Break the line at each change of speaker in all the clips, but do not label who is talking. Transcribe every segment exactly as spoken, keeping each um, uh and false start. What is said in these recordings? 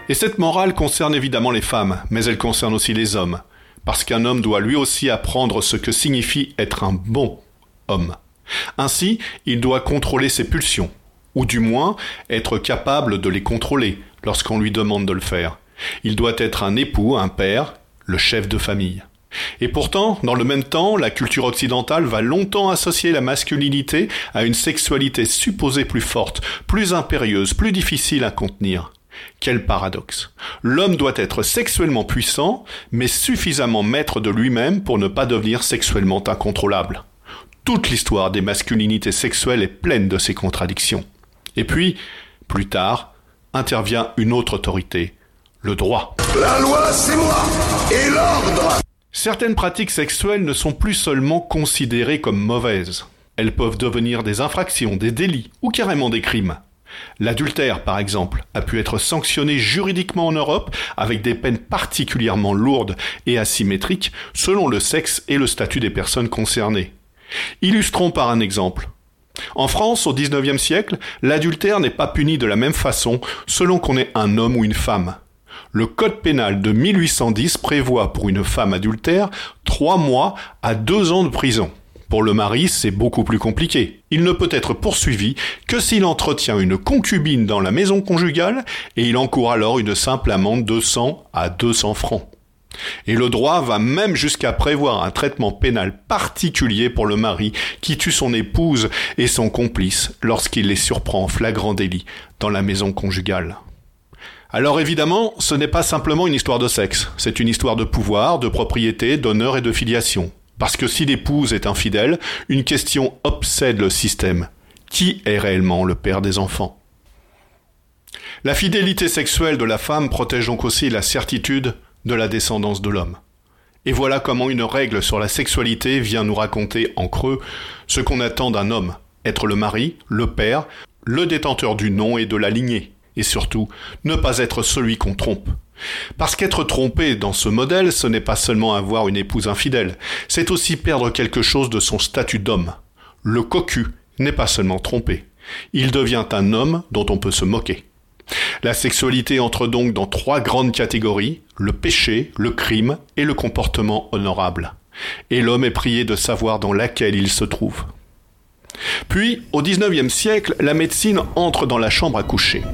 Et cette morale concerne évidemment les femmes, mais elle concerne aussi les hommes, parce qu'un homme doit lui aussi apprendre ce que signifie être un bon homme. Ainsi, il doit contrôler ses pulsions, ou du moins être capable de les contrôler lorsqu'on lui demande de le faire. Il doit être un époux, un père, le chef de famille. Et pourtant, dans le même temps, la culture occidentale va longtemps associer la masculinité à une sexualité supposée plus forte, plus impérieuse, plus difficile à contenir. Quel paradoxe. L'homme doit être sexuellement puissant, mais suffisamment maître de lui-même pour ne pas devenir sexuellement incontrôlable. Toute l'histoire des masculinités sexuelles est pleine de ces contradictions. Et puis, plus tard, intervient une autre autorité, le droit.
La loi, c'est moi, et l'ordre.
Certaines pratiques sexuelles ne sont plus seulement considérées comme mauvaises. Elles peuvent devenir des infractions, des délits ou carrément des crimes. L'adultère, par exemple, a pu être sanctionné juridiquement en Europe avec des peines particulièrement lourdes et asymétriques selon le sexe et le statut des personnes concernées. Illustrons par un exemple. En France, au dix-neuvième siècle, l'adultère n'est pas puni de la même façon selon qu'on est un homme ou une femme. Le code pénal de mille huit cent dix prévoit pour une femme adultère trois mois à deux ans de prison. Pour le mari, c'est beaucoup plus compliqué. Il ne peut être poursuivi que s'il entretient une concubine dans la maison conjugale et il encourt alors une simple amende de cent à deux cents francs. Et le droit va même jusqu'à prévoir un traitement pénal particulier pour le mari qui tue son épouse et son complice lorsqu'il les surprend en flagrant délit dans la maison conjugale. Alors évidemment, ce n'est pas simplement une histoire de sexe, c'est une histoire de pouvoir, de propriété, d'honneur et de filiation. Parce que si l'épouse est infidèle, une question obsède le système. Qui est réellement le père des enfants ? La fidélité sexuelle de la femme protège donc aussi la certitude de la descendance de l'homme. Et voilà comment une règle sur la sexualité vient nous raconter en creux ce qu'on attend d'un homme, être le mari, le père, le détenteur du nom et de la lignée. Et surtout, ne pas être celui qu'on trompe. Parce qu'être trompé dans ce modèle, ce n'est pas seulement avoir une épouse infidèle, c'est aussi perdre quelque chose de son statut d'homme. Le cocu n'est pas seulement trompé, il devient un homme dont on peut se moquer. La sexualité entre donc dans trois grandes catégories, le péché, le crime et le comportement honorable. Et l'homme est prié de savoir dans laquelle il se trouve. Puis, au dix-neuvième siècle, la médecine entre dans la chambre à coucher.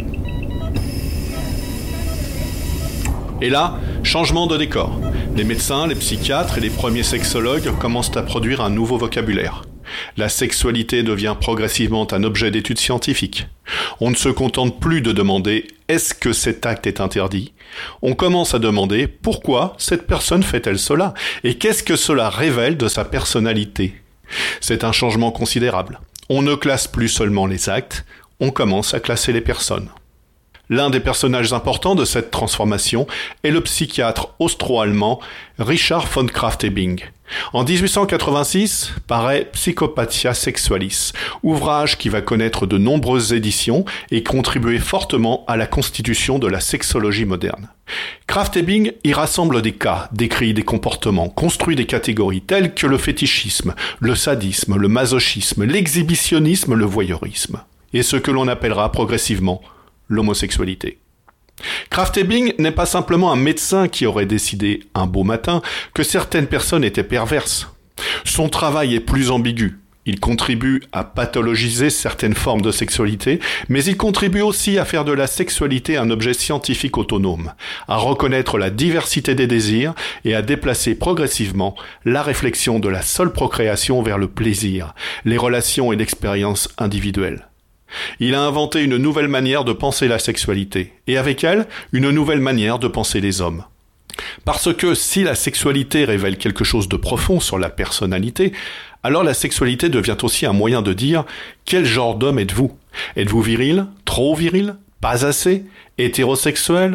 Et là, changement de décor. Les médecins, les psychiatres et les premiers sexologues commencent à produire un nouveau vocabulaire. La sexualité devient progressivement un objet d'étude scientifique. On ne se contente plus de demander « est-ce que cet acte est interdit ?» On commence à demander « pourquoi cette personne fait-elle cela ?» et qu'est-ce que cela révèle de sa personnalité ? C'est un changement considérable. On ne classe plus seulement les actes, on commence à classer les personnes. L'un des personnages importants de cette transformation est le psychiatre austro-allemand Richard von Krafft-Ebing. En dix-huit cent quatre-vingt-six paraît Psychopathia Sexualis, ouvrage qui va connaître de nombreuses éditions et contribuer fortement à la constitution de la sexologie moderne. Krafft-Ebing y rassemble des cas, décrit des comportements, construit des catégories telles que le fétichisme, le sadisme, le masochisme, l'exhibitionnisme, le voyeurisme, et ce que l'on appellera progressivement l'homosexualité. Krafft-Ebing n'est pas simplement un médecin qui aurait décidé un beau matin que certaines personnes étaient perverses. Son travail est plus ambigu. Il contribue à pathologiser certaines formes de sexualité, mais il contribue aussi à faire de la sexualité un objet scientifique autonome, à reconnaître la diversité des désirs et à déplacer progressivement la réflexion de la seule procréation vers le plaisir, les relations et l'expérience individuelle. Il a inventé une nouvelle manière de penser la sexualité, et avec elle, une nouvelle manière de penser les hommes. Parce que si la sexualité révèle quelque chose de profond sur la personnalité, alors la sexualité devient aussi un moyen de dire « quel genre d'homme êtes-vous ? Êtes-vous viril ? Trop viril ? Pas assez ? Hétérosexuel ?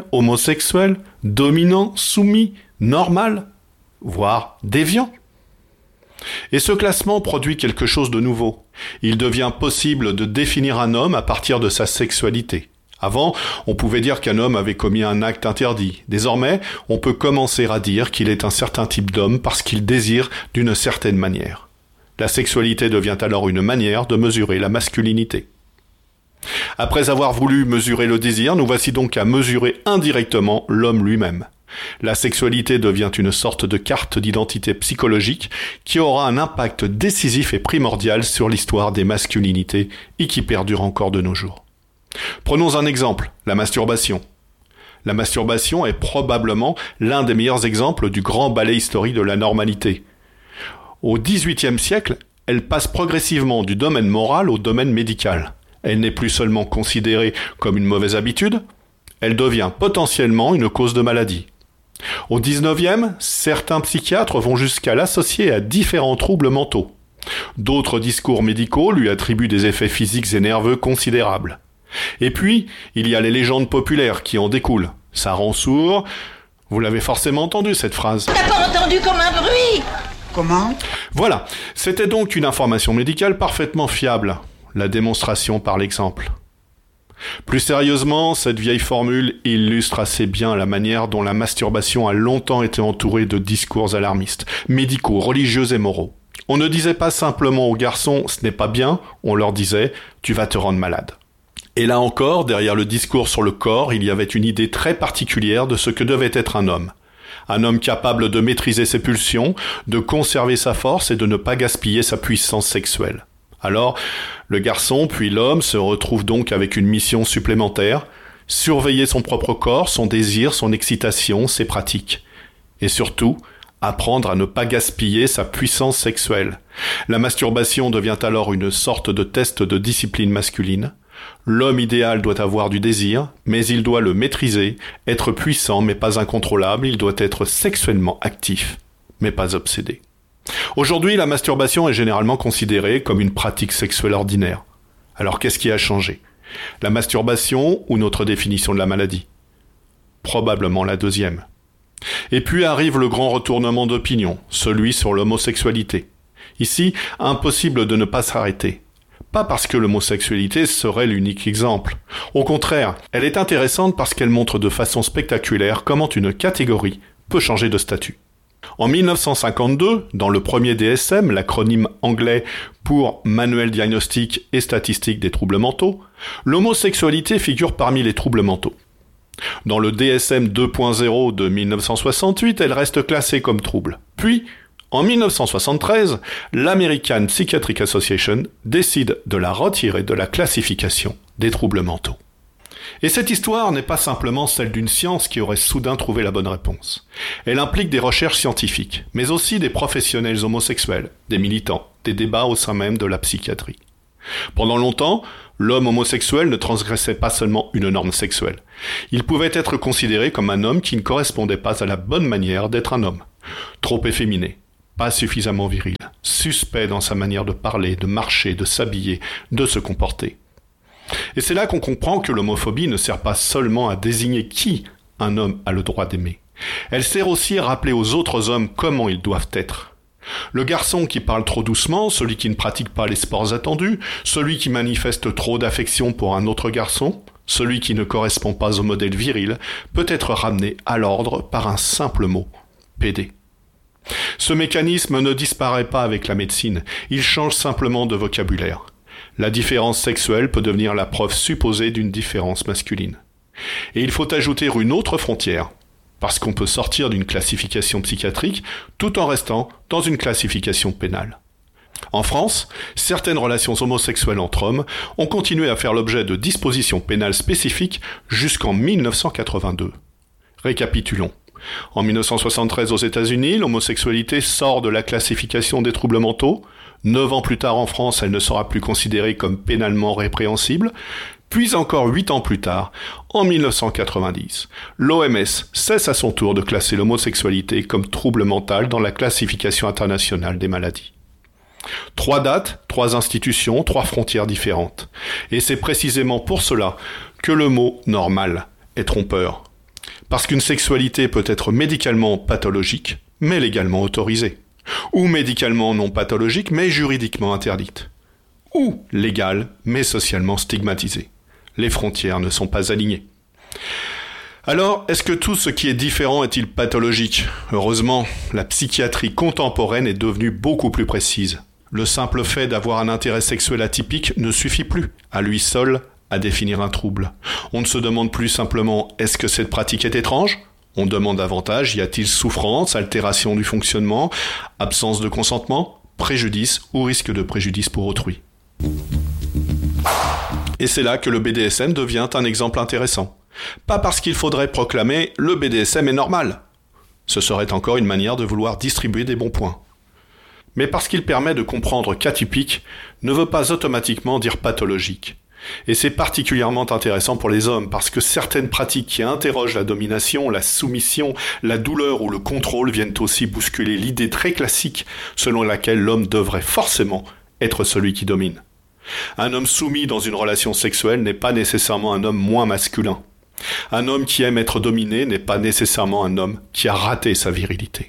Homosexuel ? Dominant ? Soumis ? Normal ? Voire déviant ?» Et ce classement produit quelque chose de nouveau. Il devient possible de définir un homme à partir de sa sexualité. Avant, on pouvait dire qu'un homme avait commis un acte interdit. Désormais, on peut commencer à dire qu'il est un certain type d'homme parce qu'il désire d'une certaine manière. La sexualité devient alors une manière de mesurer la masculinité. Après avoir voulu mesurer le désir, nous voici donc à mesurer indirectement l'homme lui-même. La sexualité devient une sorte de carte d'identité psychologique qui aura un impact décisif et primordial sur l'histoire des masculinités et qui perdure encore de nos jours. Prenons un exemple, la masturbation. La masturbation est probablement l'un des meilleurs exemples du grand ballet historique de la normalité. Au dix-huitième siècle, elle passe progressivement du domaine moral au domaine médical. Elle n'est plus seulement considérée comme une mauvaise habitude, elle devient potentiellement une cause de maladie. Au dix-neuvième, certains psychiatres vont jusqu'à l'associer à différents troubles mentaux. D'autres discours médicaux lui attribuent des effets physiques et nerveux considérables. Et puis, il y a les légendes populaires qui en découlent. Ça rend sourd. Vous l'avez forcément entendu, cette phrase.
T'as pas entendu comme un bruit ?
Comment ?
Voilà, c'était donc une information médicale parfaitement fiable. La démonstration par l'exemple. Plus sérieusement, cette vieille formule illustre assez bien la manière dont la masturbation a longtemps été entourée de discours alarmistes, médicaux, religieux et moraux. On ne disait pas simplement aux garçons « ce n'est pas bien », on leur disait « tu vas te rendre malade ». Et là encore, derrière le discours sur le corps, il y avait une idée très particulière de ce que devait être un homme. Un homme capable de maîtriser ses pulsions, de conserver sa force et de ne pas gaspiller sa puissance sexuelle. Alors, le garçon puis l'homme se retrouvent donc avec une mission supplémentaire, surveiller son propre corps, son désir, son excitation, ses pratiques. Et surtout, apprendre à ne pas gaspiller sa puissance sexuelle. La masturbation devient alors une sorte de test de discipline masculine. L'homme idéal doit avoir du désir, mais il doit le maîtriser, être puissant mais pas incontrôlable, il doit être sexuellement actif, mais pas obsédé. Aujourd'hui, la masturbation est généralement considérée comme une pratique sexuelle ordinaire. Alors qu'est-ce qui a changé ? La masturbation ou notre définition de la maladie ? Probablement la deuxième. Et puis arrive le grand retournement d'opinion, celui sur l'homosexualité. Ici, impossible de ne pas s'arrêter. Pas parce que l'homosexualité serait l'unique exemple. Au contraire, elle est intéressante parce qu'elle montre de façon spectaculaire comment une catégorie peut changer de statut. En mille neuf cent cinquante-deux, dans le premier D S M, l'acronyme anglais pour Manuel diagnostique et statistique des troubles mentaux, l'homosexualité figure parmi les troubles mentaux. Dans le D S M deux point zéro de mille neuf cent soixante-huit, elle reste classée comme trouble. Puis, en mille neuf cent soixante-treize, l'American Psychiatric Association décide de la retirer de la classification des troubles mentaux. Et cette histoire n'est pas simplement celle d'une science qui aurait soudain trouvé la bonne réponse. Elle implique des recherches scientifiques, mais aussi des professionnels homosexuels, des militants, des débats au sein même de la psychiatrie. Pendant longtemps, l'homme homosexuel ne transgressait pas seulement une norme sexuelle. Il pouvait être considéré comme un homme qui ne correspondait pas à la bonne manière d'être un homme. Trop efféminé, pas suffisamment viril, suspect dans sa manière de parler, de marcher, de s'habiller, de se comporter. Et c'est là qu'on comprend que l'homophobie ne sert pas seulement à désigner qui un homme a le droit d'aimer. Elle sert aussi à rappeler aux autres hommes comment ils doivent être. Le garçon qui parle trop doucement, celui qui ne pratique pas les sports attendus, celui qui manifeste trop d'affection pour un autre garçon, celui qui ne correspond pas au modèle viril, peut être ramené à l'ordre par un simple mot, pédé. Ce mécanisme ne disparaît pas avec la médecine, il change simplement de vocabulaire. La différence sexuelle peut devenir la preuve supposée d'une différence masculine. Et il faut ajouter une autre frontière, parce qu'on peut sortir d'une classification psychiatrique tout en restant dans une classification pénale. En France, certaines relations homosexuelles entre hommes ont continué à faire l'objet de dispositions pénales spécifiques jusqu'en mille neuf cent quatre-vingt-deux. Récapitulons. En mille neuf cent soixante-treize aux États-Unis, l'homosexualité sort de la classification des troubles mentaux. Neuf ans plus tard en France, elle ne sera plus considérée comme pénalement répréhensible. Puis encore huit ans plus tard, en mille neuf cent quatre-vingt-dix, l'O M S cesse à son tour de classer l'homosexualité comme trouble mental dans la classification internationale des maladies. Trois dates, trois institutions, trois frontières différentes. Et c'est précisément pour cela que le mot « normal » est trompeur. Parce qu'une sexualité peut être médicalement pathologique, mais légalement autorisée. Ou médicalement non pathologique, mais juridiquement interdite. Ou légale, mais socialement stigmatisée. Les frontières ne sont pas alignées. Alors, est-ce que tout ce qui est différent est-il pathologique ? Heureusement, la psychiatrie contemporaine est devenue beaucoup plus précise. Le simple fait d'avoir un intérêt sexuel atypique ne suffit plus, à lui seul, à définir un trouble. On ne se demande plus simplement « est-ce que cette pratique est étrange ?» On demande davantage « y a-t-il souffrance, altération du fonctionnement, absence de consentement, préjudice ou risque de préjudice pour autrui ?» Et c'est là que le B D S M devient un exemple intéressant. Pas parce qu'il faudrait proclamer « le B D S M est normal ». Ce serait encore une manière de vouloir distribuer des bons points. Mais parce qu'il permet de comprendre qu'atypique ne veut pas automatiquement dire pathologique. Et c'est particulièrement intéressant pour les hommes parce que certaines pratiques qui interrogent la domination, la soumission, la douleur ou le contrôle viennent aussi bousculer l'idée très classique selon laquelle l'homme devrait forcément être celui qui domine. Un homme soumis dans une relation sexuelle n'est pas nécessairement un homme moins masculin. Un homme qui aime être dominé n'est pas nécessairement un homme qui a raté sa virilité.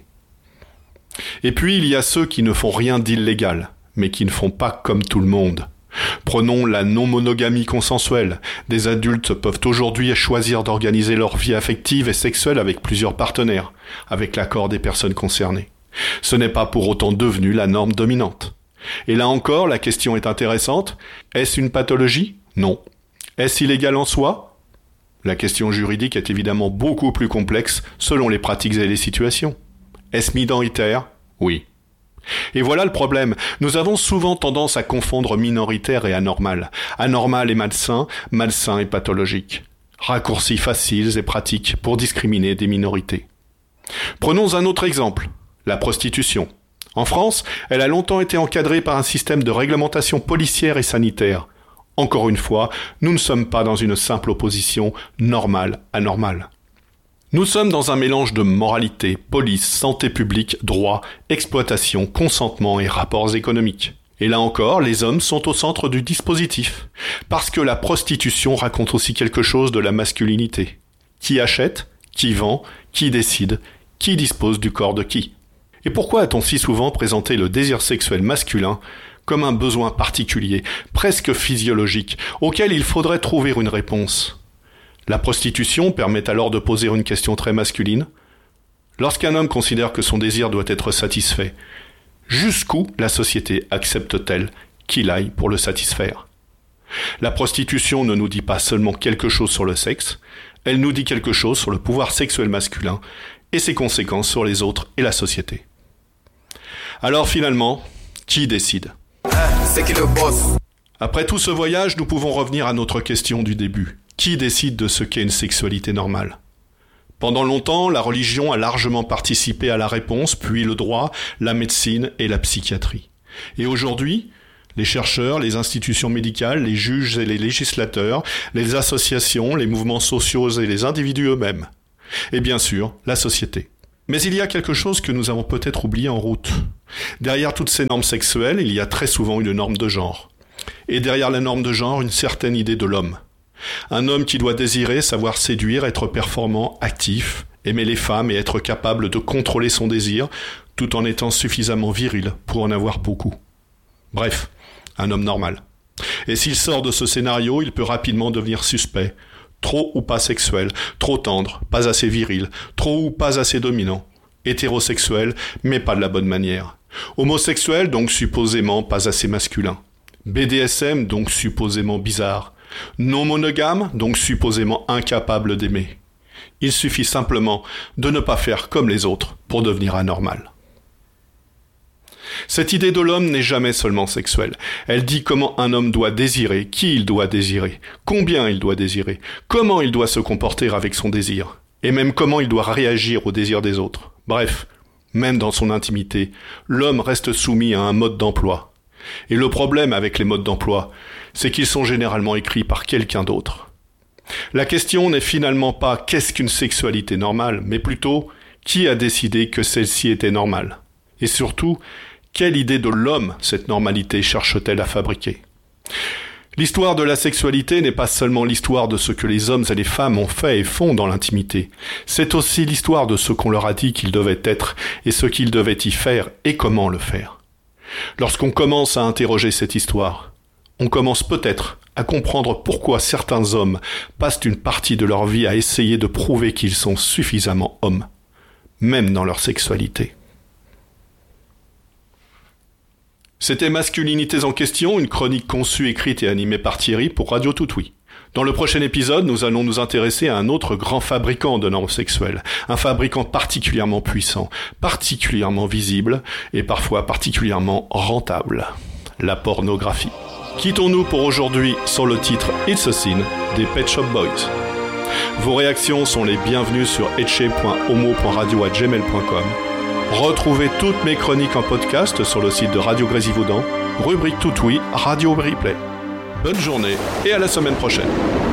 Et puis il y a ceux qui ne font rien d'illégal, mais qui ne font pas comme tout le monde. Prenons la non-monogamie consensuelle. Des adultes peuvent aujourd'hui choisir d'organiser leur vie affective et sexuelle avec plusieurs partenaires, avec l'accord des personnes concernées. Ce n'est pas pour autant devenu la norme dominante. Et là encore, la question est intéressante. Est-ce une pathologie ? Non. Est-ce illégal en soi ? La question juridique est évidemment beaucoup plus complexe selon les pratiques et les situations. Est-ce minoritaire ? Oui. Et voilà le problème. Nous avons souvent tendance à confondre minoritaire et anormal. Anormal et malsain, malsain et pathologique. Raccourcis faciles et pratiques pour discriminer des minorités. Prenons un autre exemple, la prostitution. En France, elle a longtemps été encadrée par un système de réglementation policière et sanitaire. Encore une fois, nous ne sommes pas dans une simple opposition normale-anormale. Nous sommes dans un mélange de moralité, police, santé publique, droit, exploitation, consentement et rapports économiques. Et là encore, les hommes sont au centre du dispositif. Parce que la prostitution raconte aussi quelque chose de la masculinité. Qui achète ? Qui vend ? Qui décide ? Qui dispose du corps de qui ? Et pourquoi a-t-on si souvent présenté le désir sexuel masculin comme un besoin particulier, presque physiologique, auquel il faudrait trouver une réponse ? La prostitution permet alors de poser une question très masculine. Lorsqu'un homme considère que son désir doit être satisfait, jusqu'où la société accepte-t-elle qu'il aille pour le satisfaire ? La prostitution ne nous dit pas seulement quelque chose sur le sexe, elle nous dit quelque chose sur le pouvoir sexuel masculin et ses conséquences sur les autres et la société. Alors finalement, qui décide ?
C'est qui le boss ?
Après tout ce voyage, nous pouvons revenir à notre question du début. Qui décide de ce qu'est une sexualité normale ? Pendant longtemps, la religion a largement participé à la réponse, puis le droit, la médecine et la psychiatrie. Et aujourd'hui, les chercheurs, les institutions médicales, les juges et les législateurs, les associations, les mouvements sociaux et les individus eux-mêmes. Et bien sûr, la société. Mais il y a quelque chose que nous avons peut-être oublié en route. Derrière toutes ces normes sexuelles, il y a très souvent une norme de genre. Et derrière la norme de genre, une certaine idée de l'homme. Un homme qui doit désirer, savoir séduire, être performant, actif, aimer les femmes et être capable de contrôler son désir, tout en étant suffisamment viril pour en avoir beaucoup. Bref, un homme normal. Et s'il sort de ce scénario, il peut rapidement devenir suspect. Trop ou pas sexuel, trop tendre, pas assez viril, trop ou pas assez dominant. Hétérosexuel, mais pas de la bonne manière. Homosexuel, donc supposément pas assez masculin. B D S M, donc supposément bizarre. Non monogame, donc supposément incapable d'aimer. Il suffit simplement de ne pas faire comme les autres pour devenir anormal. Cette idée de l'homme n'est jamais seulement sexuelle. Elle dit comment un homme doit désirer, qui il doit désirer, combien il doit désirer, comment il doit se comporter avec son désir, et même comment il doit réagir au désir des autres. Bref, même dans son intimité, l'homme reste soumis à un mode d'emploi. Et le problème avec les modes d'emploi, c'est qu'ils sont généralement écrits par quelqu'un d'autre. La question n'est finalement pas « qu'est-ce qu'une sexualité normale ?», mais plutôt « qui a décidé que celle-ci était normale ?» Et surtout, quelle idée de l'homme cette normalité cherche-t-elle à fabriquer ? L'histoire de la sexualité n'est pas seulement l'histoire de ce que les hommes et les femmes ont fait et font dans l'intimité. C'est aussi l'histoire de ce qu'on leur a dit qu'ils devaient être et ce qu'ils devaient y faire et comment le faire. Lorsqu'on commence à interroger cette histoire, on commence peut-être à comprendre pourquoi certains hommes passent une partie de leur vie à essayer de prouver qu'ils sont suffisamment hommes, même dans leur sexualité. C'était Masculinités en question, une chronique conçue, écrite et animée par Thierry pour Radio Tout Oui. Dans le prochain épisode, nous allons nous intéresser à un autre grand fabricant de normes sexuelles, un fabricant particulièrement puissant, particulièrement visible et parfois particulièrement rentable, la pornographie. Quittons-nous pour aujourd'hui sur le titre It's a Sin des Pet Shop Boys. Vos réactions sont les bienvenues sur etche point homo point radio arobase gmail point com. Retrouvez toutes mes chroniques en podcast sur le site de Radio Grésivaudan, rubrique Tout Oui, Radio Replay. Bonne journée et à la semaine prochaine.